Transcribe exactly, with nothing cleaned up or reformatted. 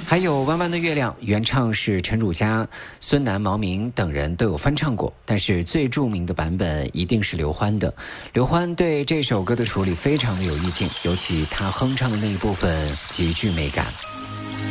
还有《弯弯的月亮》，原唱是陈汝佳、孙楠、毛明等人都有翻唱过，但是最著名的版本一定是刘欢的。刘欢对这首歌的处理非常的有意境，尤其他哼唱的那一部分极具美感。